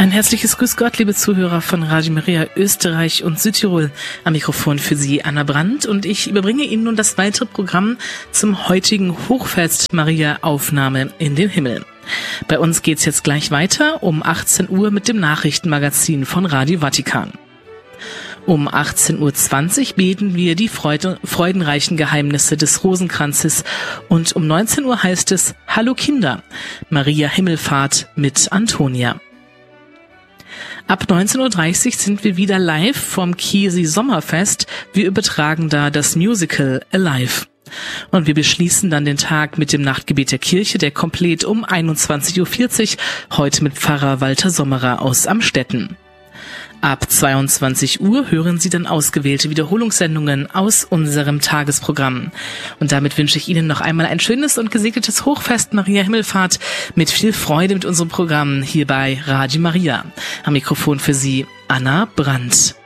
Ein herzliches Grüß Gott, liebe Zuhörer von Radio Maria Österreich und Südtirol. Am Mikrofon für Sie Anna Brandt und ich überbringe Ihnen nun das weitere Programm zum heutigen Hochfest Maria Aufnahme in den Himmel. Bei uns geht's jetzt gleich weiter um 18 Uhr mit dem Nachrichtenmagazin von Radio Vatikan. Um 18.20 Uhr beten wir die freudenreichen Geheimnisse des Rosenkranzes und um 19 Uhr heißt es Hallo Kinder, Maria Himmelfahrt mit Antonia. Ab 19.30 Uhr sind wir wieder live vom Chiesi Sommerfest. Wir übertragen da das Musical Alive. Und wir beschließen dann den Tag mit dem Nachtgebet der Kirche, der komplett um 21.40 Uhr, heute mit Pfarrer Walter Sommerer aus Amstetten. Ab 22 Uhr hören Sie dann ausgewählte Wiederholungssendungen aus unserem Tagesprogramm. Und damit wünsche ich Ihnen noch einmal ein schönes und gesegnetes Hochfest Maria Himmelfahrt mit viel Freude mit unserem Programm hier bei Radio Maria. Am Mikrofon für Sie Anna Brandt.